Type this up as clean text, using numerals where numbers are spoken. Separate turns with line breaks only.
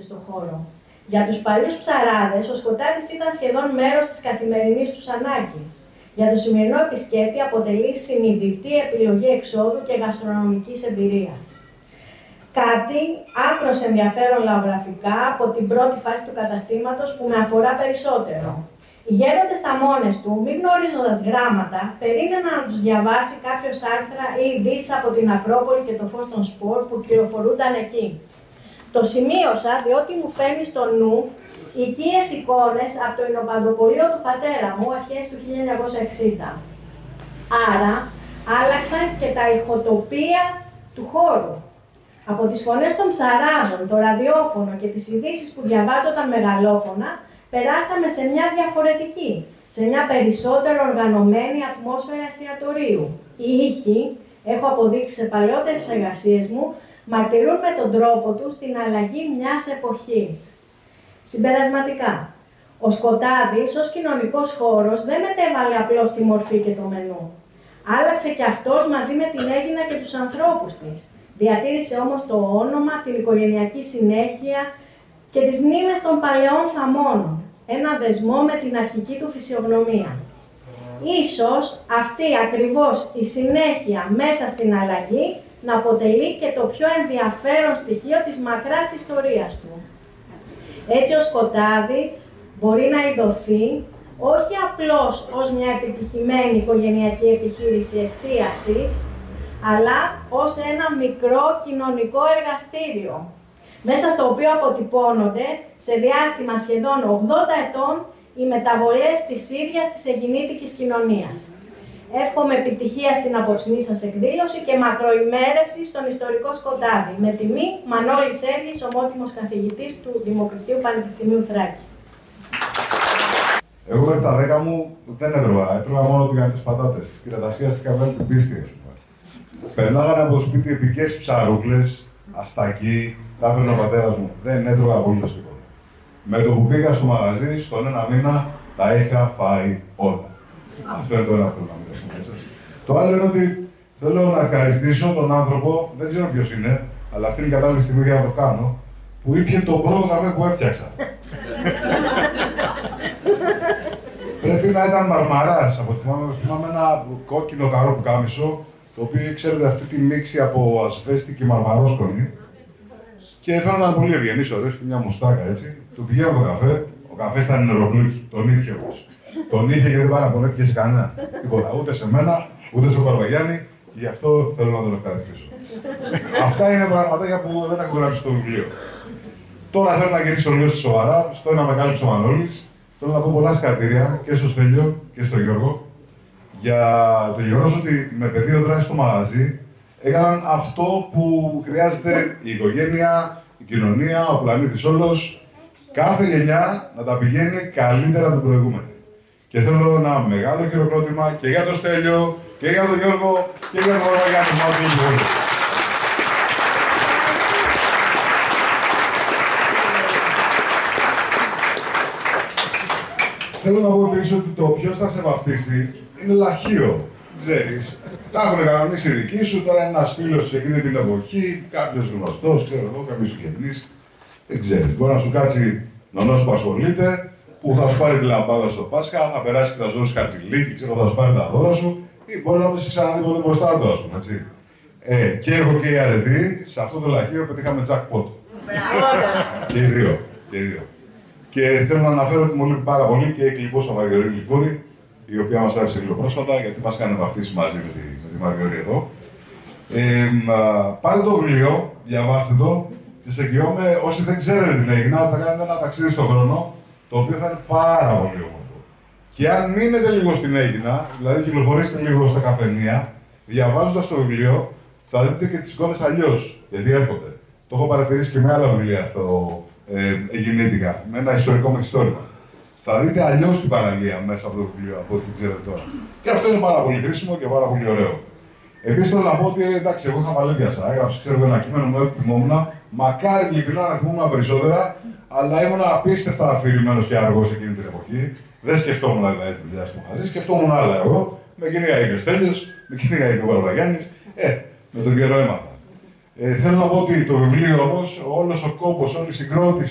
και στον χώρο. Για τους παλιούς ψαράδες, ο Σκοτάδης ήταν σχεδόν μέρος της καθημερινής τους ανάγκης. Για το σημερινό επισκέπτη αποτελεί συνειδητή επιλογή εξόδου και γαστρονομικής εμπειρίας. Κάτι άκρως ενδιαφέρον λαογραφικά από την πρώτη φάση του καταστήματος που με αφορά περισσότερο. Οι γέροντες στα μόνες του, μη γνωρίζοντας γράμματα, περίμεναν να τους διαβάσει κάποιος άρθρα ή ειδήσεις από την Ακρόπολη και το φως των σπορ που κυροφορούνταν εκεί. Το σημείωσα διότι μου φέρνει στο νου οικίες εικόνες από το εινοπαντοπολείο του πατέρα μου αρχές του 1960. Άρα, άλλαξαν και τα ηχοτοπία του χώρου. Από τις φωνές των ψαράδων, το ραδιόφωνο και τις ειδήσεις που διαβάζονταν μεγαλόφωνα, περάσαμε σε μια διαφορετική, σε μια περισσότερο οργανωμένη ατμόσφαιρα εστιατορίου. Οι ήχοι, έχω αποδείξει σε παλαιότερες εργασίες μου, μαρτυρούν με τον τρόπο τους την αλλαγή μιας εποχής. Συμπερασματικά, ο Σκοτάδης ως κοινωνικός χώρος δεν μετέβαλε απλώς τη μορφή και το μενού. Άλλαξε και αυτός μαζί με την Αίγινα και τους ανθρώπους της. Διατήρησε όμως το όνομα, την οικογενειακή συνέχεια και τις μνήμες των παλαιών θαμώνων, ένα δεσμό με την αρχική του φυσιογνωμία. Ίσως αυτή ακριβώς η συνέχεια μέσα στην αλλαγή να αποτελεί και το πιο ενδιαφέρον στοιχείο της μακράς ιστορίας του. Έτσι ο Σκοτάδης μπορεί να ειδωθεί όχι απλώς ως μια επιτυχημένη οικογενειακή επιχείρηση εστίασης, αλλά ως ένα μικρό κοινωνικό εργαστήριο, μέσα στο οποίο αποτυπώνονται σε διάστημα σχεδόν 80 ετών οι μεταβολές της ίδιας της αιγινήτικης κοινωνίας. Εύχομαι επιτυχία στην απόψινή σας εκδήλωση και μακροημέρευση στον ιστορικό Σκοτάδη. Με τιμή, Μανώλης Σέργης, ομότιμος καθηγητής του Δημοκρατίου Πανεπιστημίου Θράκης.
Εγώ μέχρι τα 10 μου δεν έτρωγα μόνο τηγανιτές πατάτες. Της κυρατασίας της καβέλη την πίστη, ας πούμε. Περνάγανε από το σπίτι επικές ψαρούκλες, αστακί, τα έφερνε ο πατέρας μου. Δεν έτρωγα απολύτως τίποτα. Με το που πήγα στο μαγαζί, στον ένα μήνα, τα είχα φάει όλα. Αυτό είναι το ένα που θέλω να μιλήσω με σας. Το άλλο είναι ότι θέλω να ευχαριστήσω τον άνθρωπο, δεν ξέρω ποιος είναι, αλλά αυτή είναι η κατάλληλη στιγμή για να το κάνω, που ήπιε τον πρώτο καφέ που έφτιαξα. Πρέπει να ήταν Μαρμαράς. Θυμάμαι ένα κόκκινο καρό που κάμισο, το οποίο ξέρετε αυτή τη μίξη από ασβέστη και μαρμαρόσκονη. Και φαίνονταν πολύ ευγενής, ωραίος, και μια μουστάκα έτσι. Του πηγαίνω το καφέ, ο καφές ήταν νεροπλούκι, τον ήπια όμως. Τον είχε και δεν παραπονέθηκε σε κανένα. Τίποτα. Ούτε σε μένα, ούτε στον Παρβαγιάννη, και γι' αυτό θέλω να τον ευχαριστήσω. Αυτά είναι πραγματάκια που δεν έχω γράψει στο βιβλίο. Τώρα θέλω να γυρίσω λίγο στη σοβαρά, στο ένα με κάλυψε ο Μανώλης. Θέλω να πω πολλά συγχαρητήρια και στο Στέλιο και στο Γιώργο για το γεγονός ότι με πεδίο δράση στο μαγαζί έκαναν αυτό που χρειάζεται η οικογένεια, η κοινωνία, ο πλανήτης όλος, κάθε γενιά να τα πηγαίνει καλύτερα από την προηγούμενη. Και θέλω ένα μεγάλο χειροκρότημα και για το Στέλιο και για τον Γιώργο και για τον Γιάννη. Θέλω να πω επίσης ότι το ποιος θα σε βαφτίσει είναι λαχείο. Ξέρεις, τα έχουν κανονίσει οι δικοί σου, τώρα είναι ένας φίλος σε εκείνη την εποχή, κάποιος γνωστός, ξέρω εγώ, κάποιος συγγενής. Δεν ξέρεις. Μπορεί να σου κάτσει νονός που ασχολείται, που θα σου πάρει τη λαμπάδα στο Πάσχα, θα περάσει και θα σου δώσει χαρτιλίκι, ξέρω, θα σου πάρει τα δώρα σου, ή μπορεί να μην σε ξαναδεί ποτέ μπροστά του, ας πούμε, έτσι. Και εγώ και η Αρετή, σε αυτό το λαχείο πετύχαμε jackpot. Και οι δύο. Και θέλω να αναφέρω ότι μου λείπει πάρα πολύ και η Κλειπούσα Μαργιορή Λικούρη, η οποία μας άφησε λίγο πρόσφατα, γιατί μας κάνει βαφτίσει μαζί με τη Μαργιορή εδώ. Πάρτε το βιβλίο, διαβάστε το και σε εγγυώμαι, όσοι δεν ξέρετε την Αίγινα, θα κάνετε ένα ταξίδι στον χρόνο, το οποίο θα είναι πάρα πολύ όμορφο. Και αν μείνετε λίγο στην Αίγινα, δηλαδή κυκλοφορήσετε λίγο στα καφενεία, διαβάζοντας το βιβλίο, θα δείτε και τις εικόνες αλλιώς, γιατί έρχονται. Το έχω παρατηρήσει και με άλλα βιβλία αυτό, αιγινήτικα, με ένα ιστορικό μεθιστόρημα. Θα δείτε αλλιώς την παραλία μέσα από το βιβλίο, από ό,τι ξέρετε τώρα. Και αυτό είναι πάρα πολύ χρήσιμο και πάρα πολύ ωραίο. Επίσης θέλω να πω ότι εντάξει, εγώ είχα παλαιδιάσα. Έγραψα ένα κείμενο με ό,τι θυμόμουν. Μακάρι ειλικρινά να θυμόμουν περισσότερα, αλλά ήμουν απίστευτα αφηρημένος και αργός εκείνη την εποχή. Δεν σκεφτόμουν δηλαδή τη δουλειά στο μαγαζί, σκεφτόμουν άλλα εγώ. Με κυνήγαγε και ο Στέλιος, με κυνήγαγε και ο Παρβαγιάννης. Με τον καιρό έμαθα. Θέλω να πω ότι το βιβλίο όμως, όλος ο κόπος, όλη η συγκρότηση.